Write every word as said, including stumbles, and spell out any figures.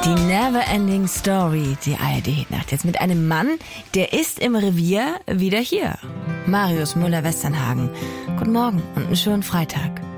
Die Neverending Story, die A R D-Hitnacht. Jetzt mit einem Mann, der ist im Revier wieder hier. Marius Müller-Westernhagen. Guten Morgen und einen schönen Freitag.